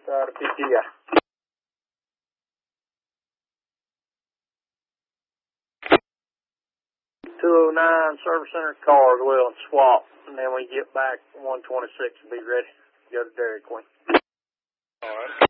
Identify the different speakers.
Speaker 1: to PTI. 209 Service Center cars, we'll swap, and then we get back 126 to be ready to go to Dairy Queen.
Speaker 2: All right.